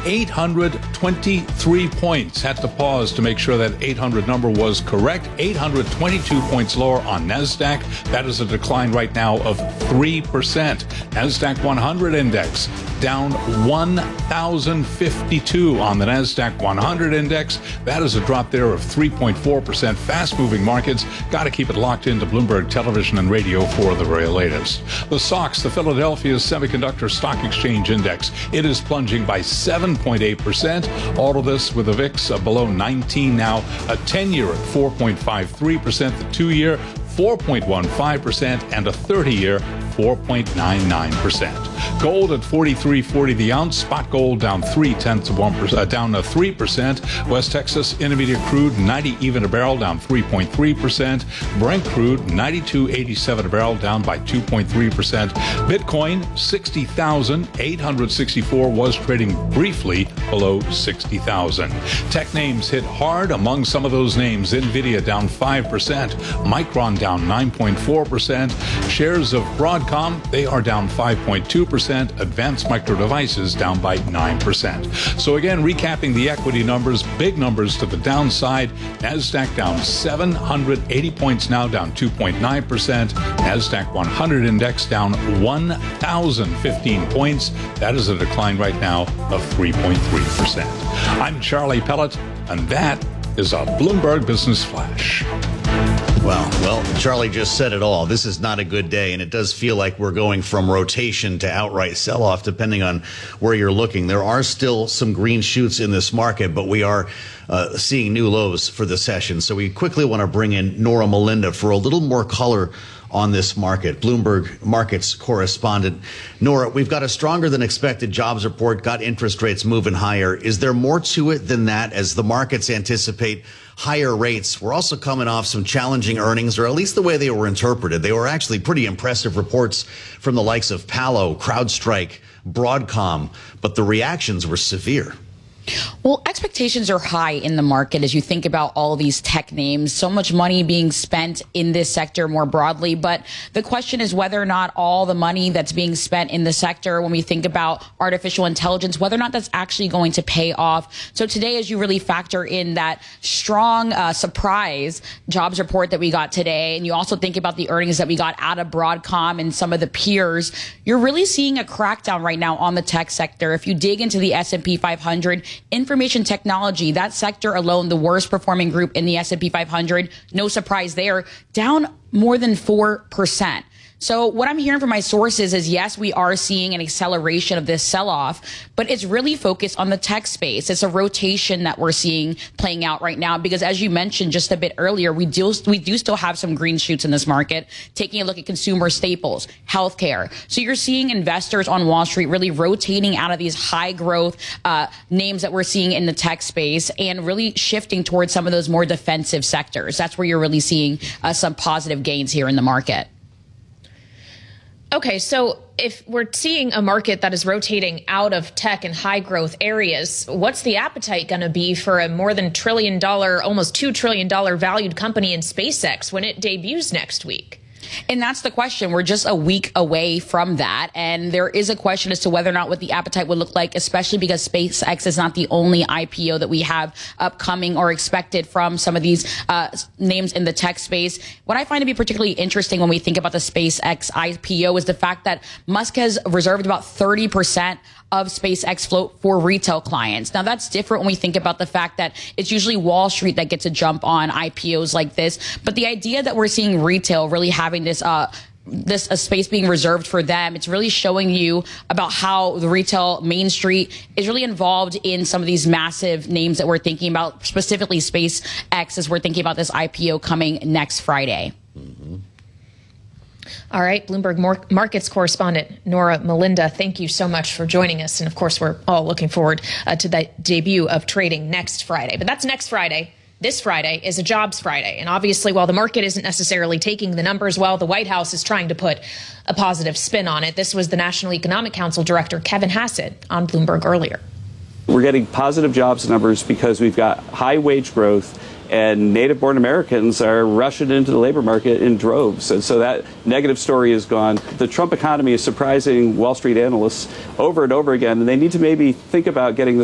823 points. Had to pause to make sure that 800 number was correct. 822 points lower on NASDAQ. That is a decline right now of 3%. NASDAQ 100 index down 1,052 on the NASDAQ 100 index. That is a drop there of 3.4%. Fast-moving markets. Got to keep it locked into Bloomberg Television and Radio for the very latest. The SOX, the Philadelphia Semiconductor Stock Exchange Index, it is plunging by 7.8%. All of this with a VIX below 19 now. A 10-year at 4.53%. The 2-year 4.15%, and a 30-year 4.99%. Gold at $43.40 the ounce. Spot gold down 0.3%, down 3%. West Texas Intermediate crude 90 even a barrel, down 3.3%. Brent crude 92.87 a barrel, down by 2.3%. Bitcoin 60,864 was trading briefly below 60,000. Tech names hit hard. Among some of those names, Nvidia down 5%, Micron down 9.4%. Shares of Broadcom, they are down 5.2%. Advanced Micro Devices down by 9%. So again, recapping the equity numbers, big numbers to the downside. NASDAQ down 780 points now, down 2.9%. NASDAQ 100 index down 1,015 points. That is a decline right now of 3.3%. I'm Charlie Pellet, and that is a Bloomberg Business Flash. Well, Charlie just said it all. This is not a good day, and it does feel like we're going from rotation to outright sell-off, depending on where you're looking. There are still some green shoots in this market, but we are seeing new lows for the session. So we quickly want to bring in Nora Melinda for a little more color on this market. Bloomberg Markets correspondent. Nora, we've got a stronger than expected jobs report, got interest rates moving higher. Is there more to it than that as the markets anticipate higher rates? We're also coming off some challenging earnings, or at least the way they were interpreted. They were actually pretty impressive reports from the likes of Palo, CrowdStrike, Broadcom, but the reactions were severe. Well, expectations are high in the market as you think about all these tech names. So much money being spent in this sector more broadly. But the question is whether or not all the money that's being spent in the sector, when we think about artificial intelligence, whether or not that's actually going to pay off. So today, as you really factor in that strong surprise jobs report that we got today, and you also think about the earnings that we got out of Broadcom and some of the peers, you're really seeing a crackdown right now on the tech sector. If you dig into the S&P 500, information technology, that sector alone, the worst performing group in the S&P 500, no surprise there, down more than 4%. So what I'm hearing from my sources is, yes, we are seeing an acceleration of this sell-off, but it's really focused on the tech space. It's a rotation that we're seeing playing out right now because, as you mentioned just a bit earlier, we do still have some green shoots in this market, taking a look at consumer staples, healthcare. So you're seeing investors on Wall Street really rotating out of these high growth names that we're seeing in the tech space and really shifting towards some of those more defensive sectors. That's where you're really seeing some positive gains here in the market. Okay, so if we're seeing a market that is rotating out of tech and high growth areas, what's the appetite going to be for a more than $1 trillion, almost $2 trillion valued company in SpaceX when it debuts next week? And that's the question. We're just a week away from that. And there is a question as to whether or not what the appetite would look like, especially because SpaceX is not the only IPO that we have upcoming or expected from some of these names in the tech space. What I find to be particularly interesting when we think about the SpaceX IPO is the fact that Musk has reserved about 30% of SpaceX float for retail clients. Now, that's different when we think about the fact that it's usually Wall Street that gets a jump on IPOs like this. But the idea that we're seeing retail really having this space being reserved for them, it's really showing you about how the retail Main Street is really involved in some of these massive names that we're thinking about, specifically SpaceX, as we're thinking about this IPO coming next Friday. Mm-hmm. All right, Bloomberg Markets correspondent Nora Melinda, thank you so much for joining us. And of course, we're all looking forward to the debut of trading next Friday. But that's next Friday. This Friday is a jobs Friday. And obviously, while the market isn't necessarily taking the numbers well, the White House is trying to put a positive spin on it. This was the National Economic Council Director Kevin Hassett on Bloomberg earlier. We're getting positive jobs numbers because we've got high wage growth and native-born Americans are rushing into the labor market in droves. And so that negative story is gone. The Trump economy is surprising Wall Street analysts over and over again, and they need to maybe think about getting